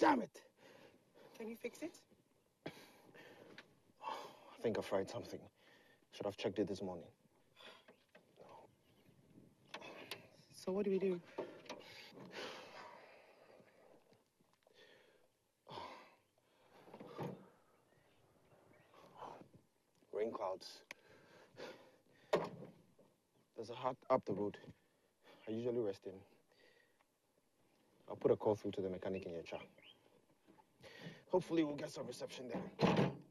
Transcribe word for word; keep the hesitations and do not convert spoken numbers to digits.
Damn it! Can you fix it? I think I fried something. Should have checked it this morning. So what do we do? Rain clouds. There's a hut up the road. I usually rest in. I'll put a call through to the mechanic in your car. Hopefully we'll get some reception there.